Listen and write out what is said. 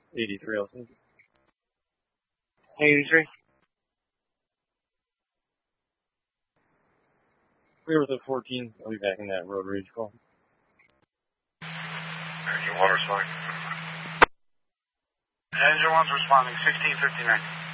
83, I'll see. 83. Clear with a 14. I'll be back in that road rage call. Engine 1 responding. Engine 1's responding, 1659.